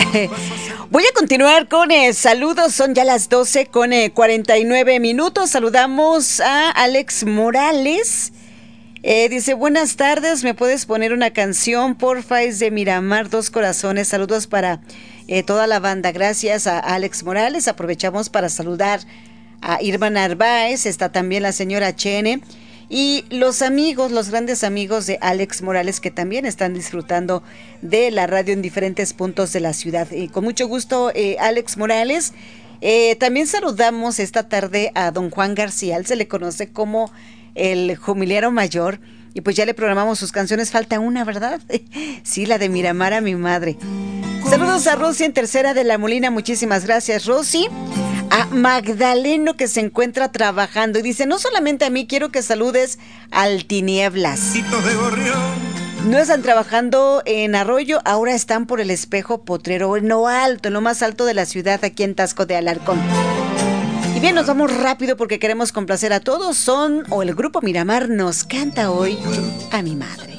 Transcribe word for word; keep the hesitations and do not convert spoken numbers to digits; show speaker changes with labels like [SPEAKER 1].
[SPEAKER 1] Voy a continuar con eh, saludos, son ya las doce con eh, cuarenta y nueve minutos. Saludamos a Alex Morales. Eh, dice, buenas tardes, ¿me puedes poner una canción, porfa? Es de Miramar, Dos Corazones. Saludos para eh, toda la banda. Gracias a Alex Morales. Aprovechamos para saludar a Irma Narváez, está también la señora Chene y los amigos, los grandes amigos de Alex Morales, que también están disfrutando de la radio en diferentes puntos de la ciudad. Y con mucho gusto, eh, Alex Morales. Eh, también saludamos esta tarde a don Juan García, él se le conoce como el Jubilero Mayor, y pues ya le programamos sus canciones. Falta una, ¿verdad? Sí, la de Miramar a mi madre. Saludos a Rosy en Tercera de la Molina, muchísimas gracias, Rosy. A Magdaleno, que se encuentra trabajando y dice, no solamente a mí, quiero que saludes al Tinieblas. No están trabajando en Arroyo, ahora están por el Espejo Potrero, en lo alto, en lo más alto de la ciudad, aquí en Taxco de Alarcón. Y bien, nos vamos rápido porque queremos complacer a todos. Son, o el grupo Miramar nos canta hoy a mi madre.